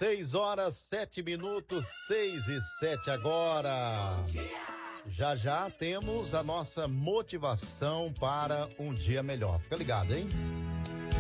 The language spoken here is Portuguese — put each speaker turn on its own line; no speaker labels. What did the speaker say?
6h07, 6h07 agora. Já já temos a nossa motivação para um dia melhor. Fica ligado, hein?